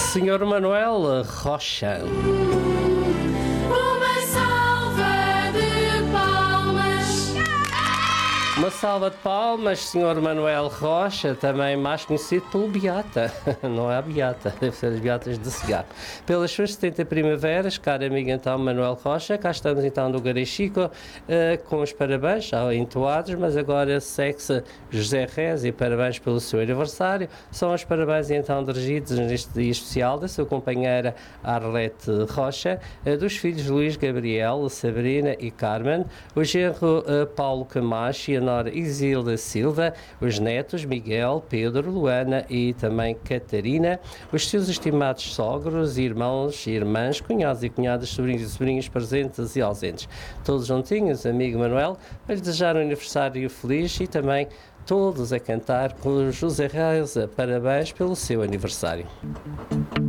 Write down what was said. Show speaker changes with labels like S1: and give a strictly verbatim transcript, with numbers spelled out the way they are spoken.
S1: senhor Manuel Rocha.
S2: Uma salva de palmas.
S1: Uma salva de palmas, senhor Manuel Rocha, também mais conhecido pelo Beata. Não é a Beata, deve ser as Beatas de Cigarro. Pelas suas setenta primaveras, caro amigo então Manuel Rocha, cá estamos então no Garechico uh, com os parabéns, já entoados, mas agora segue-se José Rez e parabéns pelo seu aniversário. São os parabéns então dirigidos neste dia especial da sua companheira Arlete Rocha, uh, dos filhos Luís Gabriel, Sabrina e Carmen, o genro uh, Paulo Camacho e a nora Isilda Silva, os netos Miguel, Pedro, Luana e também Catarina, os seus estimados sogros, irmãos e irmãs, cunhados e cunhadas, sobrinhos e sobrinhas presentes e ausentes. Todos juntinhos, amigo Manuel, para lhe desejar um aniversário feliz e também todos a cantar com José Reis. Parabéns pelo seu aniversário.